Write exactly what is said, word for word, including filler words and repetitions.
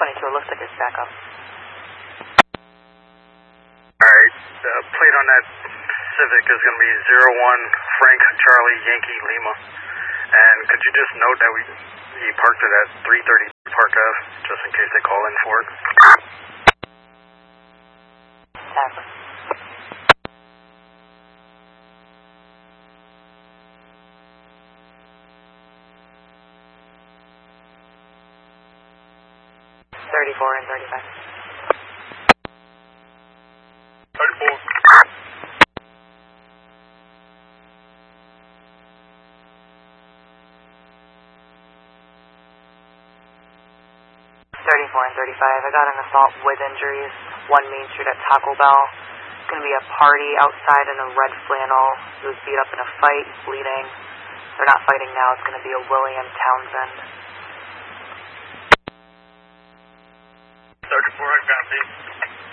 twenty-two, it looks like it's back up. Alright, the plate on that Civic is going to be zero one Frank Charlie Yankee Lima. And could you just note that we he parked it at three thirty Park Ave, just in case they call in for it? Pass. thirty-four and thirty-five. thirty-four. thirty-four and thirty-five. I got an assault with injuries. One Main Street at Taco Bell. It's going to be a party outside in a red flannel. He was beat up in a fight, bleeding. They're not fighting now. It's going to be a William Townsend. thirty-four, I got me.